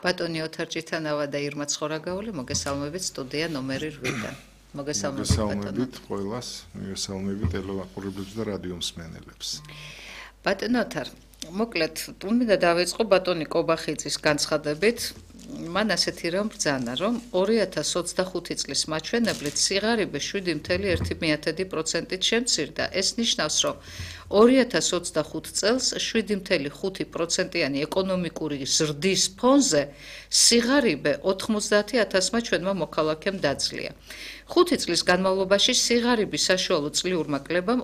ბატონი ოთარ ჭითანავა და ირმა ცხორაგაული მოგესალმებით სტუდია ნომერი 8-დან. მოგესალმებით ბატონო. ყველას, მოგესალმებით ტელევაყურებლებს და რადიო მსმენელებს. ბატონო ოთარ, მოკლედ, მინდა დავიწყო ბატონი კობახიძის განცხადებით. მან ასეთი რამ ბრძანა, რომ 2025 წლის მაჩვენებლით სიღარიბე 7.1%-ით შემცირდა. ეს ნიშნავს, რომ 2025 წელს 7.5%-იანი ეკონომიკური ზრდის ფონზე სიღარიბე 90,000-მა ჩვენმა მოქალაქემ დაძლია. 5 წლის განმავლობაში სიღარიბის საშუალო წლიურმა კლებამ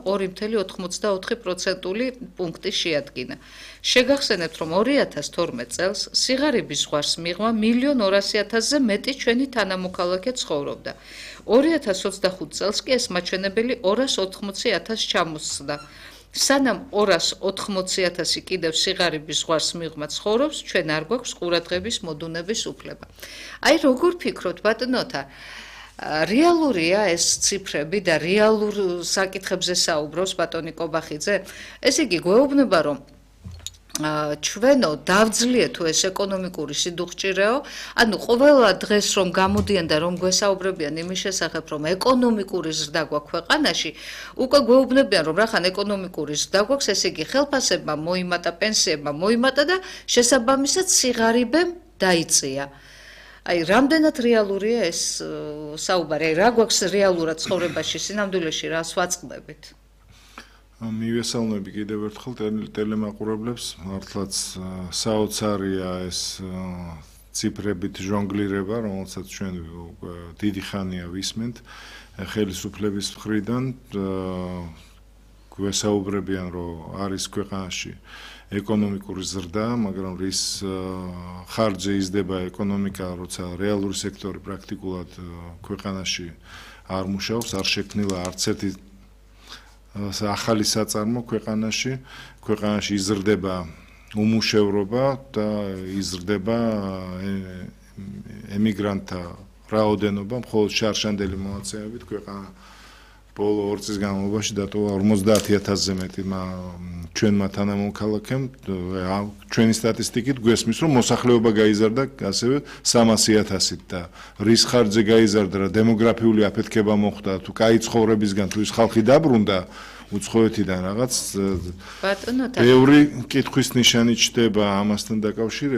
2.84% პუნქტი შეადგინა. შეგახსენებთ, რომ 2012 წელს სიღარიბის ზღვარს მიღმა 1.200.000-ზე მეტი ჩვენი თანამოქალაქე ცხოვრობდა. 2025 წელს კი ეს მაჩვენებელი 280,000 ჩამოსცდა. სანამ 280,000 კიდევ სიღარიბის ზღვარს მიღმა ცხოვრობს, ჩვენ არ გვაქვს ყურადღების მოდუნების უფლება. აი როგორ ფიქრობთ ბატონოთა, რეალურია ეს ციფრები და რეალურ საკითხებზე საუბრობს ბატონი კობახიძე? ესე იგი გვეუბნება, რომ ჩვენო დავძლიეთ თუ ეს ეკონომიკური სიდუხჭირეო, ანუ ყველა დღეს რომ გამოდიან და რომ გვესაუბრებიან იმის შესახებ, რომ ეკონომიკური ზრდა გვაქვს ქვეყანაში, უკვე გვეუბნებიან, რომ რახან ეკონომიკური ზრდა გვაქვს, ესე იგი ხელფასებმა მოიმატა, პენსიებმა მოიმატა და შესაბამისად სიღარიბემ დაიწია. აი, რამდენად რეალურია ეს საუბარი? აი, რა გვაქვს რეალურად ცხოვრებაში, სინამდვილეში რას ვაწყდებით? მივესალმები კიდევ ერთხელ ტელემაყურებლებს, მართლაც საოცარია ეს ციფრებით ჟონგლირება, რომელსაც ჩვენ დიდი ხანია ვისმენთ ხელისუფლების მხრიდან. გვესაუბრებიან, რომ არის ქვეყანაში ეკონომიკური ზრდა, მაგრამ რის ხარჯზე იზრდება ეკონომიკა, როცა რეალური სექტორი პრაქტიკულად ქვეყანაში არ მუშაობს, არ შექმნილა არც ერთი ახალი საწარმო ქვეყანაში იზრდება უმუშევრობა და იზრდება ემიგრანტთა რაოდენობა, მხოლოდ შარშანდელი მონაცემებით ქვეყანა ბოლო 2 წლის განმავლობაში დატოვა 50,000-ზე მეტი ჩვენმა თანამოქალაქემ. ჩვენი სტატისტიკით გვესმის, რომ მოსახლეობა გაიზარდა ასევე 300,000-ით და რის ხარჯზე გაიზარდა და დემოგრაფიული აფეთქება მოხდა, თუ კაი ცხოვრებისგან თუ ის ხალხი დაბრუნდა უცხოეთიდან რაღაც ბევრი კითხვის ნიშანი ჩდება ამასთან დაკავშირებით.